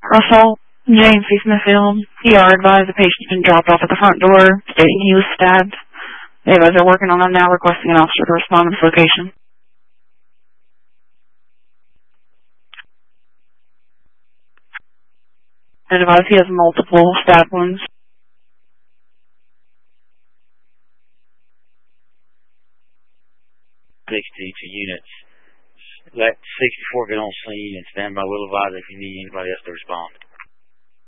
Russell, James C. Smithfield, ER advised the patient's been dropped off at the front door, stating he was stabbed. They advise they're working on him now, requesting an officer to respond to this location. They advise he has multiple stab wounds. 60 to units. Let 64 get on scene and stand by. Will advise if you need anybody else to respond.